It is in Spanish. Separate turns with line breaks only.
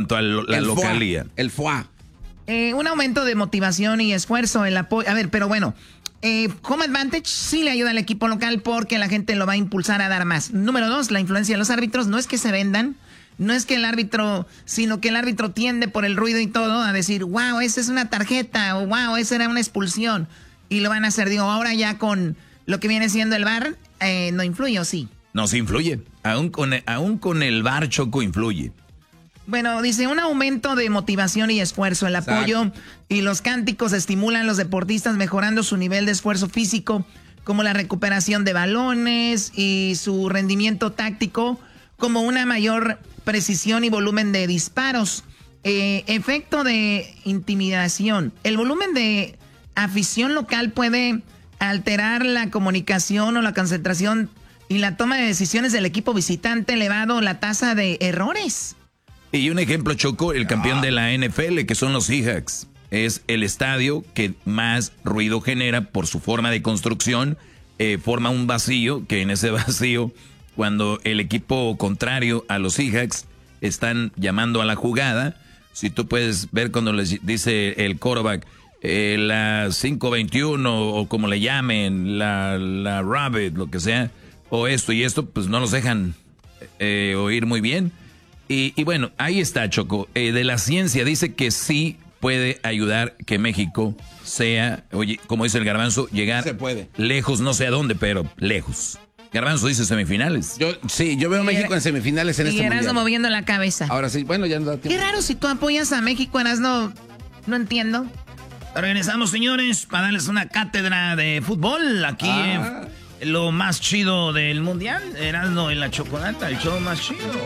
cuanto a la localía.
El FUA.
Un aumento de motivación y esfuerzo, el apoyo. A ver, pero bueno, Home Advantage sí le ayuda al equipo local porque la gente lo va a impulsar a dar más. Número 2, la influencia de los árbitros. No es que se vendan, no es que el árbitro, sino que el árbitro tiende por el ruido y todo a decir, wow, esa es una tarjeta, o wow, esa era una expulsión. Y lo van a hacer. Digo, ahora ya con lo que viene siendo el VAR, ¿no influye o sí?
No, sí influye. Aún con el VAR, Choco, influye.
Bueno, dice, un aumento de motivación y esfuerzo. El apoyo y los cánticos estimulan a los deportistas mejorando su nivel de esfuerzo físico, como la recuperación de balones y su rendimiento táctico, como una mayor precisión y volumen de disparos. Efecto de intimidación. El volumen de afición local puede alterar la comunicación o la concentración y la toma de decisiones del equipo visitante, elevado la tasa de errores.
Y un ejemplo, Choco, el campeón de la NFL, que son los Seahawks. Es el estadio que más ruido genera por su forma de construcción. Forma un vacío, que en ese vacío, cuando el equipo contrario a los Seahawks están llamando a la jugada, si tú puedes ver cuando les dice el quarterback, la 521 o como le llamen, la Rabbit, lo que sea, o esto y esto, pues no los dejan oír muy bien. Y bueno, ahí está, Choco. De la ciencia dice que sí puede ayudar que México sea, oye, como dice el Garbanzo, llegar lejos, no sé a dónde, pero lejos. Garbanzo dice semifinales.
Yo veo a México en semifinales en este mundial.
Y Erasmo moviendo la cabeza.
Ahora sí, bueno, ya no da tiempo.
Qué raro si tú apoyas a México, Erasmo. No entiendo. Regresamos, señores, para darles una cátedra de fútbol aquí en lo más chido del mundial. Erasmo en la chocolata, el show más chido.